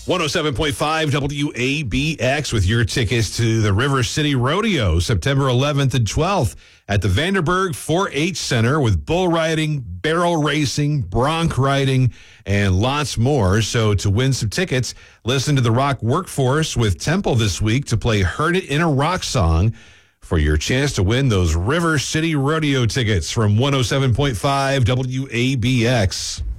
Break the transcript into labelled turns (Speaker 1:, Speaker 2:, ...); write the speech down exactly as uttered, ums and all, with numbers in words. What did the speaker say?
Speaker 1: one oh seven point five W A B X with your tickets to the River City Rodeo, September eleventh and twelfth at the Vanderburg four H Center with bull riding, barrel racing, bronc riding, and lots more. So to win some tickets, listen to the Rock Workforce with Temple this week to play Heard It in a Rock Song for your chance to win those River City Rodeo tickets from one oh seven point five W A B X.